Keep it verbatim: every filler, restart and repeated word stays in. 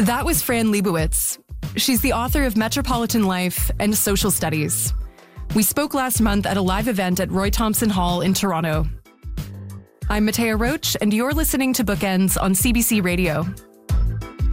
That was Fran Lebowitz. She's the author of Metropolitan Life and Social Studies. We spoke last month at a live event at Roy Thomson Hall in Toronto. I'm Matea Roach, and you're listening to Bookends on C B C Radio.